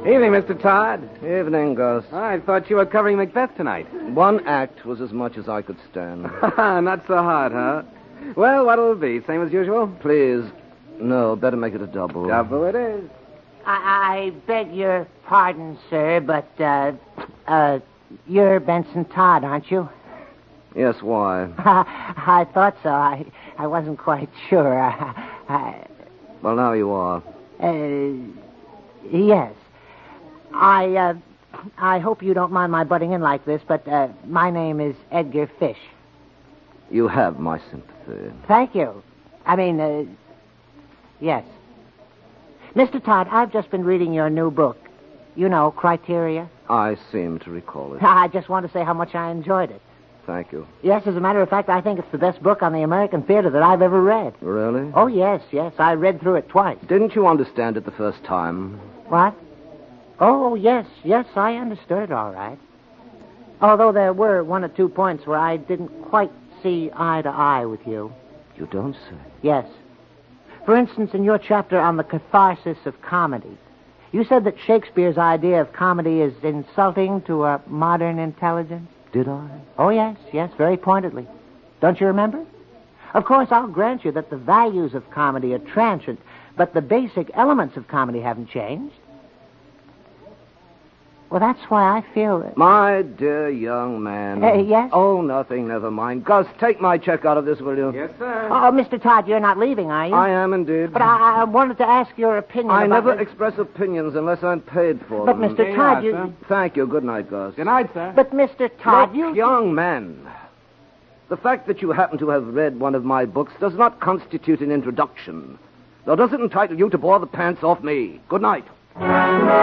Evening, Mr. Todd. Evening, Gus. I thought you were covering Macbeth tonight. One act was as much as I could stand. Not so hard, huh? Well, what'll it be? Same as usual? Please. No, better make it a double. Double it is. I beg your pardon, sir, but, you're Benson Todd, aren't you? Yes, why? I thought so. I wasn't quite sure. Well, now you are. Yes. I hope you don't mind my butting in like this, but, my name is Edgar Fish. You have my sympathy. Thank you. I mean, yes. Mr. Todd, I've just been reading your new book. You know, Criteria. I seem to recall it. I just want to say how much I enjoyed it. Thank you. Yes, as a matter of fact, I think it's the best book on the American theater that I've ever read. Really? Oh, yes. I read through it twice. Didn't you understand it the first time? What? Oh, yes, I understood it all right. Although there were 1 or 2 points where I didn't quite see eye to eye with you. You don't say. Yes. For instance, in your chapter on the catharsis of comedy, you said that Shakespeare's idea of comedy is insulting to a modern intelligence. Did I? Oh, yes, very pointedly. Don't you remember? Of course, I'll grant you that the values of comedy are transient, but the basic elements of comedy haven't changed. Well, that's why I feel that... My dear young man. Yes? Oh, nothing, never mind. Gus, take my check out of this, will you? Yes, sir. Oh, Mr. Todd, you're not leaving, are you? I am indeed. But I wanted to ask your opinion I about... never express opinions unless I'm paid for But, them. Mr. Todd, you... sir. Thank you. Good night, Gus. Good night, sir. But, Mr. Todd, Look, young man, the fact that you happen to have read one of my books does not constitute an introduction, nor does it entitle you to bore the pants off me. Good night.